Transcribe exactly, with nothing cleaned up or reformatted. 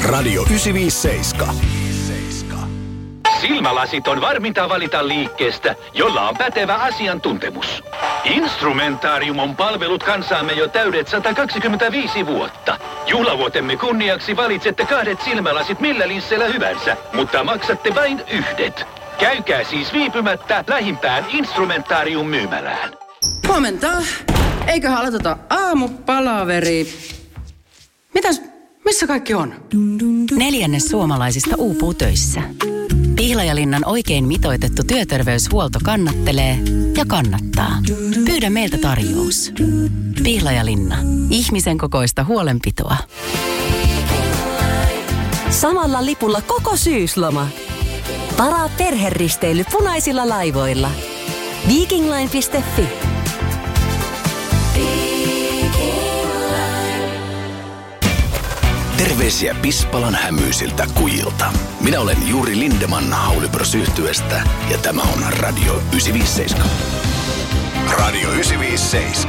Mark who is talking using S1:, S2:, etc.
S1: Radio yhdeksänsataaviisikymmentäseitsemän.
S2: Silmälasit on varminta valita liikkeestä, jolla on pätevä asiantuntemus. Instrumentaarium on palvellut kansaamme jo täydet sata kaksikymmentäviisi vuotta. Juhlavuotemme kunniaksi valitsette kahdet silmälasit millä linsseillä hyvänsä, mutta maksatte vain yhdet. Käykää siis viipymättä lähimpään Instrumentaarium myymälään.
S3: Huomenta. Eiköhän aloiteta aamupalaveri. Mitäs, missä kaikki on?
S4: Neljännes suomalaisista uupuu töissä. Pihlajalinnan oikein mitoitettu työterveyshuolto kannattelee ja kannattaa. Pyydä meiltä tarjous. Pihlajalinna. Ihmisen kokoista huolenpitoa.
S5: Samalla lipulla koko syysloma. Varaa perheristeily punaisilla laivoilla. Vikingline piste fi.
S1: Terveisiä Pispalan hämyisiltä kujilta. Minä olen Juri Lindeman Howly Bros -yhtyeestä ja tämä on Radio yhdeksänsataaviisikymmentäseitsemän. Radio yhdeksänsataaviisikymmentäseitsemän.